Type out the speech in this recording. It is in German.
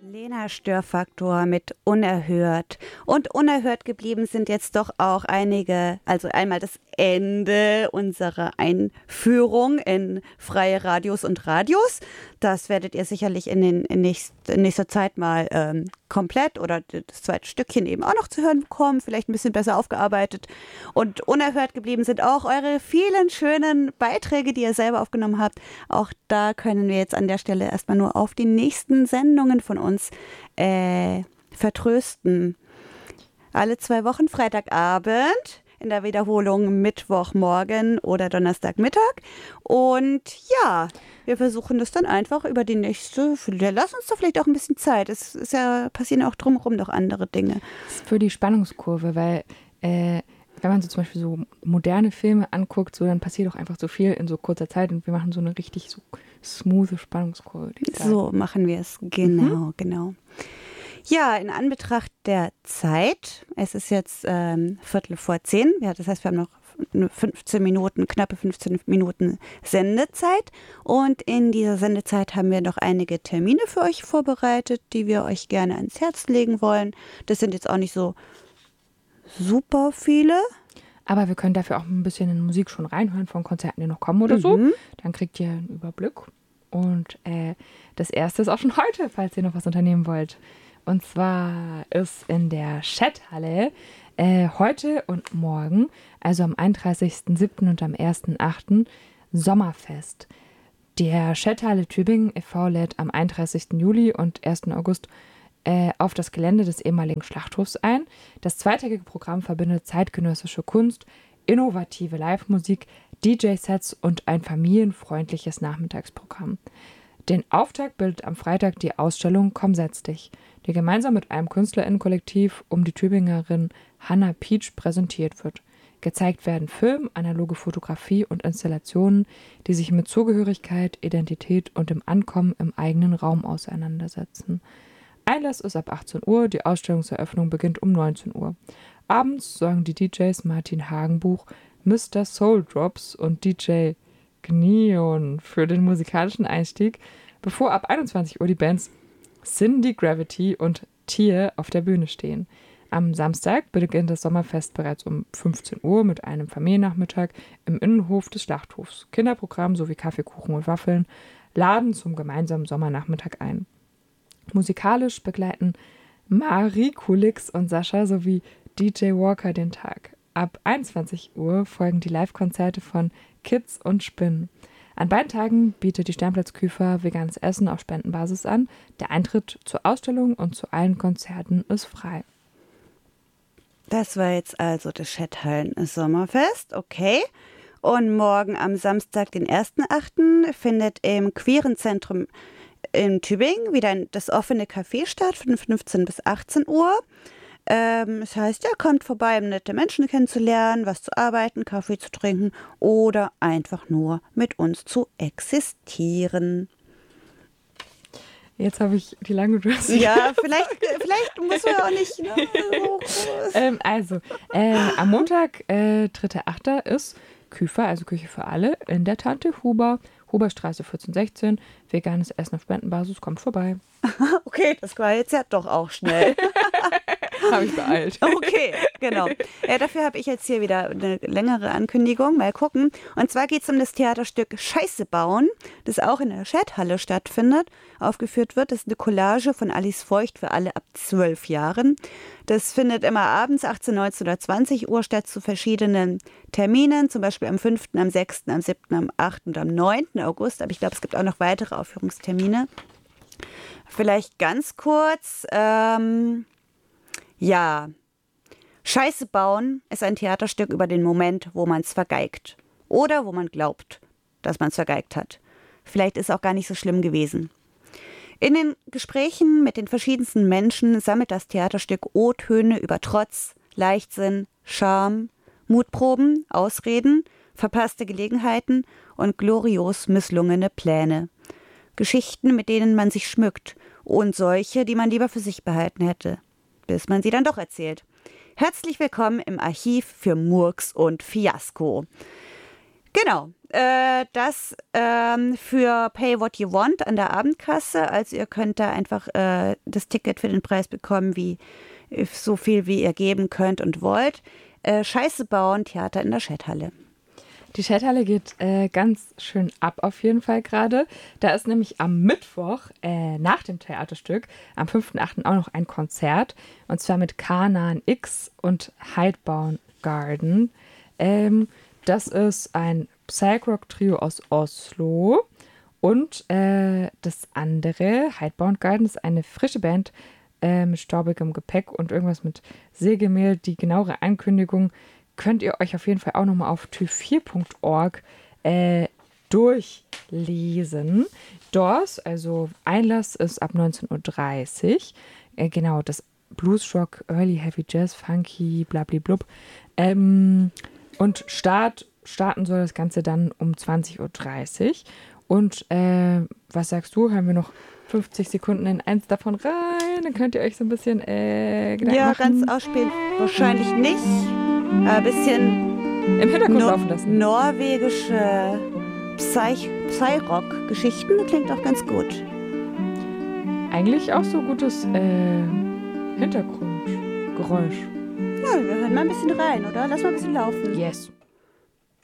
Lena Störfaktor mit Unerhört. Und unerhört geblieben sind jetzt doch auch einige, also einmal das Ende unserer Einführung in freie Radios und Radios. Das werdet ihr sicherlich in nächster Zeit mal komplett oder das zweite Stückchen eben auch noch zu hören bekommen, vielleicht ein bisschen besser aufgearbeitet. Und unerhört geblieben sind auch eure vielen schönen Beiträge, die ihr selber aufgenommen habt. Auch da können wir jetzt an der Stelle erstmal nur auf die nächsten Sendungen von uns vertrösten. Alle 2 Wochen Freitagabend, in der Wiederholung Mittwochmorgen oder Donnerstagmittag. Und ja, wir versuchen das dann einfach über die nächste, lass uns doch vielleicht auch ein bisschen Zeit. Es ist ja, passieren auch drumherum noch andere Dinge. Das ist für die Spannungskurve, weil wenn man so zum Beispiel so moderne Filme anguckt, so, dann passiert auch einfach so viel in so kurzer Zeit und wir machen so eine richtig so smooth Spannungskurve. So machen wir es, genau. Ja, in Anbetracht der Zeit, es ist jetzt 9:15, ja, das heißt, wir haben noch 15 Minuten, knappe 15 Minuten Sendezeit. Und in dieser Sendezeit haben wir noch einige Termine für euch vorbereitet, die wir euch gerne ans Herz legen wollen. Das sind jetzt auch nicht so super viele. Aber wir können dafür auch ein bisschen in Musik schon reinhören von Konzerten, die noch kommen oder so. Dann kriegt ihr einen Überblick. Und das erste ist auch schon heute, falls ihr noch was unternehmen wollt. Und zwar ist in der Chat-Halle heute und morgen, also am 31.07. und am 1.08. Sommerfest. Der Chat-Halle Tübingen e.V. lädt am 31. Juli und 1. August auf das Gelände des ehemaligen Schlachthofs ein. Das zweitägige Programm verbindet zeitgenössische Kunst, innovative Live-Musik, DJ-Sets und ein familienfreundliches Nachmittagsprogramm. Den Auftakt bildet am Freitag die Ausstellung Komm, setz dich, die gemeinsam mit einem KünstlerInnenkollektiv um die Tübingerin Hannah Pietsch präsentiert wird. Gezeigt werden Film, analoge Fotografie und Installationen, die sich mit Zugehörigkeit, Identität und dem Ankommen im eigenen Raum auseinandersetzen. Einlass ist ab 18 Uhr, die Ausstellungseröffnung beginnt um 19 Uhr. Abends sorgen die DJs Martin Hagenbuch, Mr. Soul Drops und DJ Gneon für den musikalischen Einstieg, bevor ab 21 Uhr die Bands Cindy Gravity und Tier auf der Bühne stehen. Am Samstag beginnt das Sommerfest bereits um 15 Uhr mit einem Familiennachmittag im Innenhof des Schlachthofs. Kinderprogramm sowie Kaffee, Kuchen und Waffeln laden zum gemeinsamen Sommernachmittag ein. Musikalisch begleiten Marie Kulix und Sascha sowie DJ Walker den Tag. Ab 21 Uhr folgen die Live-Konzerte von Kids und Spin. An beiden Tagen bietet die Sternplatzküfer veganes Essen auf Spendenbasis an. Der Eintritt zur Ausstellung und zu allen Konzerten ist frei. Das war jetzt also das Chat-Hallen Sommerfest, okay. Und morgen am Samstag, den 1.8., findet im Queeren Zentrum in Tübingen wieder das offene Café statt von 15 bis 18 Uhr. Das heißt, ihr kommt vorbei, um nette Menschen kennenzulernen, was zu arbeiten, Kaffee zu trinken oder einfach nur mit uns zu existieren. Jetzt habe ich die lange Dress. Ja, vielleicht muss man auch nicht so groß. Am Montag, 3.8. ist Küfer, also Küche für alle, in der Tante Huber. Huberstraße 1416, veganes Essen auf Spendenbasis, kommt vorbei. Okay, das war jetzt ja doch auch schnell. Habe ich beeilt. Okay, genau. Dafür habe ich jetzt hier wieder eine längere Ankündigung. Mal gucken. Und zwar geht es um das Theaterstück Scheiße bauen, das auch in der Chat-Halle stattfindet, aufgeführt wird. Das ist eine Collage von Alice Feucht für alle ab 12 Jahren. Das findet immer abends 18, 19 oder 20 Uhr statt zu verschiedenen Terminen, zum Beispiel am 5., am 6., am 7., am 8. und am 9. August. Aber ich glaube, es gibt auch noch weitere Aufführungstermine. Vielleicht ganz kurz, ja, Scheiße bauen ist ein Theaterstück über den Moment, wo man es vergeigt. Oder wo man glaubt, dass man es vergeigt hat. Vielleicht ist es auch gar nicht so schlimm gewesen. In den Gesprächen mit den verschiedensten Menschen sammelt das Theaterstück O-Töne über Trotz, Leichtsinn, Scham, Mutproben, Ausreden, verpasste Gelegenheiten und glorios misslungene Pläne. Geschichten, mit denen man sich schmückt und solche, die man lieber für sich behalten hätte, bis man sie dann doch erzählt. Herzlich willkommen im Archiv für Murks und Fiasko. Genau, das für Pay What You Want an der Abendkasse. Also ihr könnt da einfach das Ticket für den Preis bekommen, wie so viel wie ihr geben könnt und wollt. Scheiße bauen, Theater in der Schetthalle. Die Schetthalle geht ganz schön ab auf jeden Fall gerade. Da ist nämlich am Mittwoch nach dem Theaterstück am 5.8. auch noch ein Konzert. Und zwar mit Kanan X und Hidebound Garden. Das ist ein Psych-Rock-Trio aus Oslo. Und das andere, Hidebound Garden, ist eine frische Band mit staubigem Gepäck und irgendwas mit Sägemehl. Die genauere Ankündigung könnt ihr euch auf jeden Fall auch nochmal auf tür4.org durchlesen. Doors, also Einlass ist ab 19:30 Uhr. Genau, das Bluesrock, Early Heavy Jazz, Funky, blablablub. Und starten soll das Ganze dann um 20:30 Uhr. Und was sagst du? Hören wir noch 50 Sekunden in eins davon rein? Dann könnt ihr euch so ein bisschen Gedanken Ja, machen. ganz ausspielen wahrscheinlich nicht. Ein bisschen Im Hintergrund laufen lassen. norwegische Psy-Rock-Geschichten klingt auch ganz gut. Eigentlich auch so gutes Hintergrundgeräusch. Ja, wir hören mal ein bisschen rein, oder? Lass mal ein bisschen laufen. Yes.